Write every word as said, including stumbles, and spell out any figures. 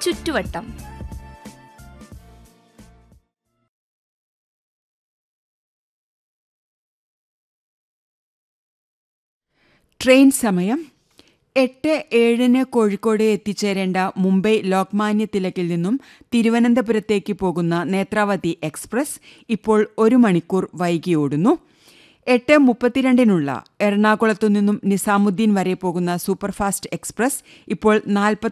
ചുറ്റുവട്ടം. ട്രെയിൻ സമയം എട്ട് ഏഴിന് കോഴിക്കോട് എത്തിച്ചേരേണ്ട മുംബൈ ലോക്മാന്യ തിലകിൽ നിന്നും തിരുവനന്തപുരത്തേക്ക് പോകുന്ന നേത്രാവതി എക്സ്പ്രസ് ഇപ്പോൾ ഒരു മണിക്കൂർ വൈകി ഓടുന്നു. എട്ട് മുപ്പത്തിരണ്ടിനുള്ള എറണാകുളത്തു നിന്നും നിസാമുദ്ദീൻ വരെ പോകുന്ന സൂപ്പർഫാസ്റ്റ് എക്സ്പ്രസ് ഇപ്പോൾ നാൽപ്പത്തി